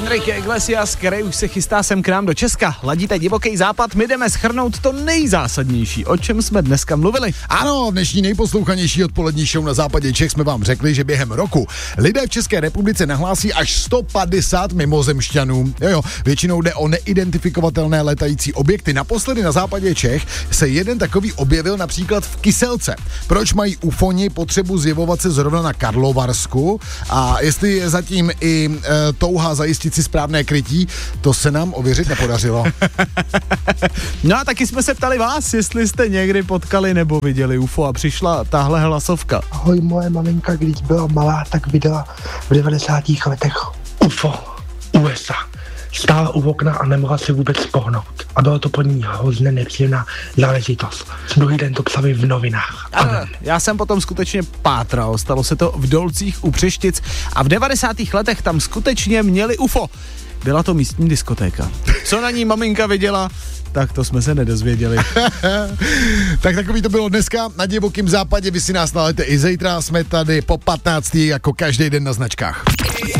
Enrique Iglesias, který už se chystá sem k nám do Česka. Ladíte Divoký západ, my jdeme shrnout to nejzásadnější, o čem jsme dneska mluvili. Ano, v dnešní nejposlouchanější odpolední show na západě Čech jsme vám řekli, že během roku lidé v České republice nahlásí až 150 mimozemšťanů. Jo, většinou jde o neidentifikovatelné létající objekty. Naposledy na západě Čech se jeden takový objevil například v Kyselce. Proč mají ufoni potřebu zjevovat se zrovna na Karlovarsku a jestli je zatím i touha zajistit si správné krytí, to se nám ověřit nepodařilo. No a taky jsme se ptali vás, jestli jste někdy potkali nebo viděli UFO a přišla tahle hlasovka. Ahoj, moje maminka, když byla malá, tak viděla v 90. letech UFO USA. Stála u okna a nemohla si vůbec pohnout. A bylo to pod ní hrozně nepříjemná záležitost. Druhý den to psali v novinách. Ano, já jsem potom skutečně pátral, stalo se to v Dolcích u Přeštic a v 90. letech tam skutečně měli UFO. Byla to místní diskotéka. Co na ní maminka viděla, tak to jsme se nedozvěděli. Tak takový to bylo dneska na Divokým západě. Vy si nás nalejte i zítra, jsme tady po 15. jako každý den na značkách.